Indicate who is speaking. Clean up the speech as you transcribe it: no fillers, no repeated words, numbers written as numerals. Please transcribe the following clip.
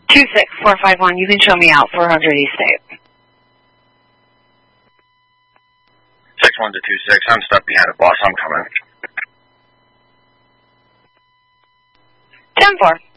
Speaker 1: 26451, you can show me out 400 East State.
Speaker 2: 6126, I'm stuck behind a boss, I'm coming.
Speaker 1: 10-4.